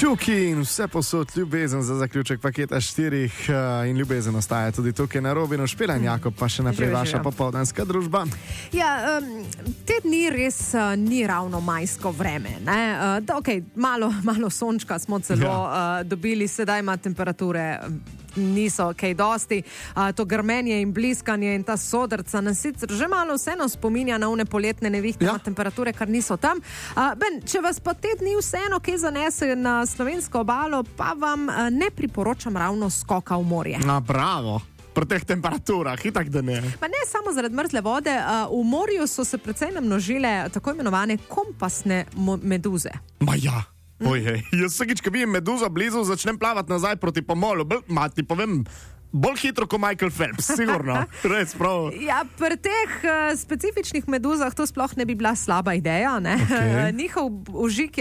Čuki in vse posod ljubezen za zaključek paketa 4 in ljubezen ostaja tudi tukaj na Robinu. Špela in Jakob pa še naprej vaša popoldanska družba. Ja, te dni res ni ravno majsko vreme. Okay, malo sončka smo celo dobili, sedaj ima temperature niso kaj dosti. To grmenje in bliskanje in ta sodrca nas sicer že malo vseeno spominja na one poletne nevihte, na temperature, kar niso tam. Ben, če vas pa te dni vseeno kaj zanese na slovensko obalo, pa vam ne priporočam ravno skoka v morje. Bravo! Pri teh temperaturah, itak da ne. Pa ne samo zaradi mrzle vode, v morju so se precej namnožile tako imenovane kompasne meduze. Ma ja! Ojej, jaz vsakič, ko vidim meduzo blizu, začnem plavati nazaj proti pomolu. Ti povem, bolj hitro kot Michael Phelps, sigurno. Res, prav. Ja, pri teh specifičnih meduzah to sploh ne bi bila slaba ideja, ne? Okay. Njihov užik